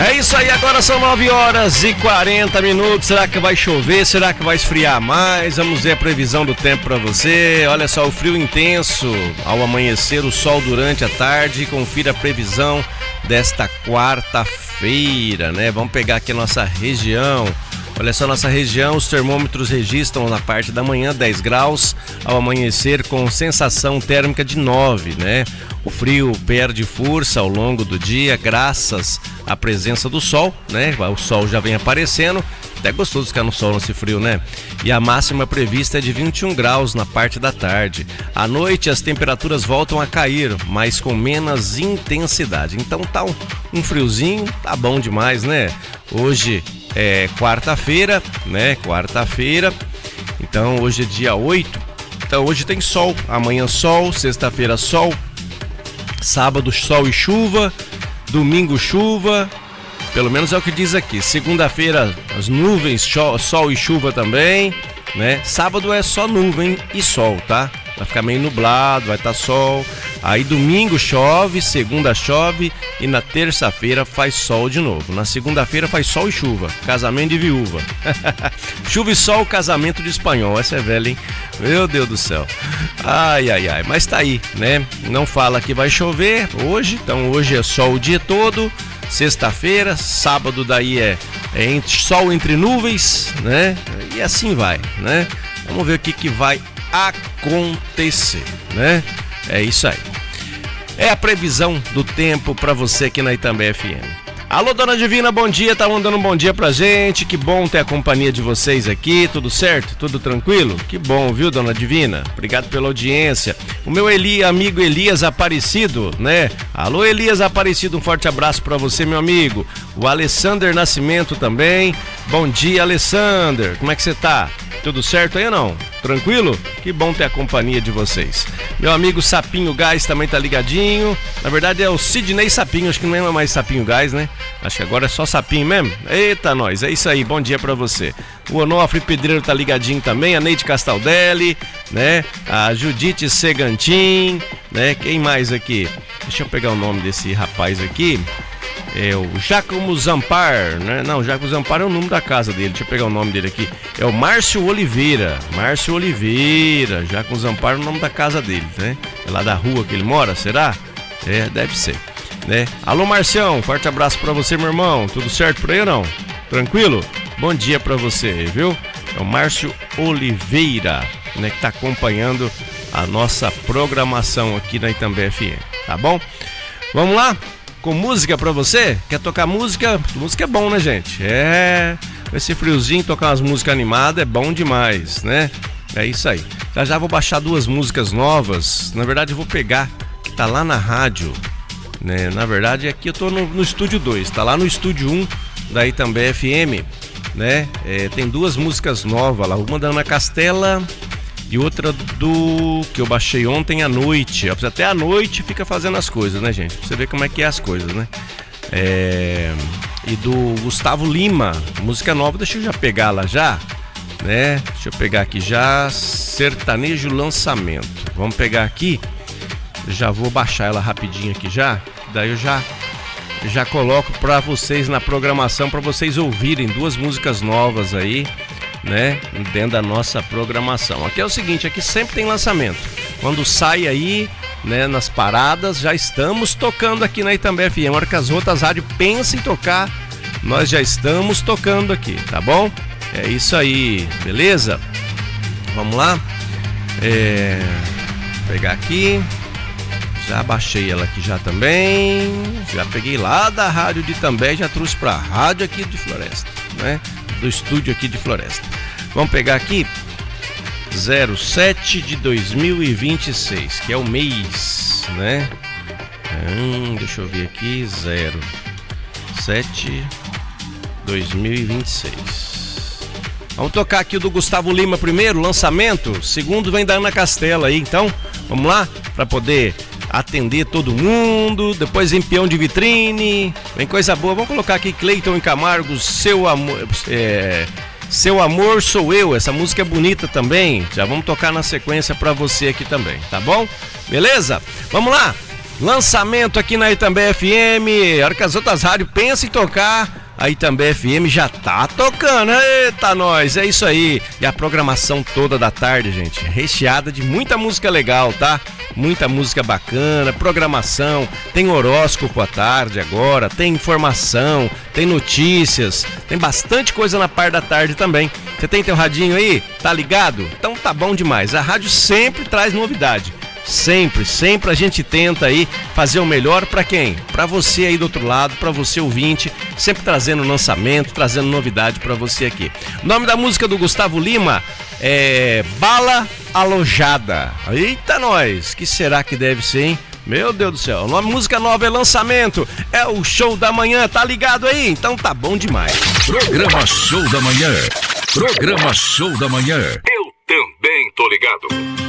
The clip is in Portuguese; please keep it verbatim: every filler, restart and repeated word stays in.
É isso aí, agora são nove horas e quarenta minutos. Será que vai chover? Será que vai esfriar mais? Vamos ver a previsão do tempo para você. Olha só, o frio intenso ao amanhecer, o sol durante a tarde. Confira a previsão desta quarta-feira, né? Vamos pegar aqui a nossa região. Olha só, nossa região, os termômetros registram na parte da manhã dez graus, ao amanhecer com sensação térmica de nove, né? O frio perde força ao longo do dia, graças à presença do sol, né? O sol já vem aparecendo, até gostoso ficar no sol nesse frio, né? E a máxima prevista é de vinte e um graus na parte da tarde. À noite as temperaturas voltam a cair, mas com menos intensidade. Então tá um, um friozinho, tá bom demais, né? Hoje é quarta-feira, né? Quarta-feira, então hoje é dia oito, então hoje tem sol, amanhã sol, sexta-feira sol, sábado sol e chuva, domingo chuva, pelo menos é o que diz aqui. Segunda-feira as nuvens, sol e chuva também, né? Sábado é só nuvem e sol, tá? Vai ficar meio nublado, vai estar sol. Aí domingo chove, segunda chove e na terça-feira faz sol de novo. Na segunda-feira faz sol e chuva, casamento de viúva. Chuva e sol, casamento de espanhol. Essa é velha, hein? Meu Deus do céu. Ai, ai, ai. Mas tá aí, né? Não fala que vai chover hoje, então hoje é sol o dia todo. Sexta-feira, sábado daí é, é entre, sol entre nuvens, né? E assim vai, né? Vamos ver o que que vai acontecer, né? É isso aí. É a previsão do tempo para você aqui na Itambé F M. Alô, Dona Divina, bom dia, tá mandando um bom dia pra gente, que bom ter a companhia de vocês aqui, tudo certo? Tudo tranquilo? Que bom, viu, Dona Divina? Obrigado pela audiência. O meu Eli, amigo Elias Aparecido, né? Alô, Elias Aparecido, um forte abraço pra você, meu amigo. O Alessander Nascimento também. Bom dia, Alessander, como é que você tá? Tudo certo aí ou não? Tranquilo? Que bom ter a companhia de vocês. Meu amigo Sapinho Gás também tá ligadinho. Na verdade é o Sidney Sapinho, acho que não é mais Sapinho Gás, né? Acho que agora é só Sapinho mesmo. Eita, nós, é isso aí, bom dia pra você. O Onofre Pedreiro tá ligadinho também, a Neide Castaldelli, né? A Judite Segantin, né? Quem mais aqui? Deixa eu pegar o nome desse rapaz aqui. É o Jacomo Zampar, né? Não, Jacomo Zampar é o nome da casa dele. Deixa eu pegar o nome dele aqui. É o Márcio Oliveira. Márcio Oliveira. Jacomo Zampar é o nome da casa dele, né? É lá da rua que ele mora, será? É, deve ser, né? Alô, Marcião, forte abraço pra você, meu irmão. Tudo certo por aí ou não? Tranquilo? Bom dia pra você, viu? É o Márcio Oliveira, né? Que tá acompanhando a nossa programação aqui na Itambé F M, tá bom? Vamos lá? Com música pra você? Quer tocar música? Música é bom, né, gente? É, esse friozinho, tocar umas músicas animadas é bom demais, né? É isso aí. Já já vou baixar duas músicas novas. Na verdade eu vou pegar, que tá lá na rádio, né? Na verdade aqui eu tô no, no estúdio dois, tá lá no estúdio um da Itambé F M, né? É, tem duas músicas novas lá, uma da Ana Castela e outra do que eu baixei ontem à noite. Até à noite fica fazendo as coisas, né, gente? Pra você ver como é que é as coisas, né? É... E do Gustavo Lima, música nova, deixa eu já pegar lá já, né? Deixa eu pegar aqui já, Sertanejo Lançamento. Vamos pegar aqui, já vou baixar ela rapidinho aqui já, daí eu já já coloco pra vocês na programação, pra vocês ouvirem duas músicas novas aí, né, dentro da nossa programação. Aqui é o seguinte, aqui sempre tem lançamento. Quando sai aí, né, nas paradas, já estamos tocando aqui na Itambé F M. A hora que as outras rádios pensam em tocar, nós já estamos tocando aqui, tá bom? É isso aí, beleza? Vamos lá? É... Vou pegar aqui. Já baixei ela aqui já também. Já peguei lá da rádio de Itambé e já trouxe pra rádio aqui de Floresta, né? Do estúdio aqui de Floresta. Vamos pegar aqui zero sete de dois mil e vinte e seis, que é o mês, né? Hum, deixa eu ver aqui, zero sete dois mil e vinte e seis. Vamos tocar aqui o do Gustavo Lima primeiro, lançamento. Segundo vem da Ana Castela aí, então vamos lá para poder atender todo mundo. Depois vem Peão de Vitrine, vem coisa boa. Vamos colocar aqui Cleiton e Camargo, Seu Amor, é, Seu Amor Sou Eu. Essa música é bonita também. Já vamos tocar na sequência pra você aqui também, tá bom? Beleza? Vamos lá? Lançamento aqui na Itambé F M. A hora que as outras rádios pensam em tocar, a Itambé F M já tá tocando. Eita, nós, é isso aí. E a programação toda da tarde, gente, recheada de muita música legal, tá? Muita música bacana, programação, tem horóscopo à tarde agora, tem informação, tem notícias, tem bastante coisa na parte da tarde também. Você tem teu radinho aí? Tá ligado? Então tá bom demais. A rádio sempre traz novidade. Sempre, sempre a gente tenta aí fazer o melhor pra quem? Pra você aí do outro lado, pra você ouvinte, sempre trazendo lançamento, trazendo novidade pra você aqui. O nome da música do Gustavo Lima é Bala Alojada. Eita nós, que será que deve ser, hein? Meu Deus do céu, o nome música nova é lançamento, é o Show da Manhã, tá ligado aí? Então tá bom demais. Programa Show da Manhã. Programa Show da Manhã. Eu também tô ligado.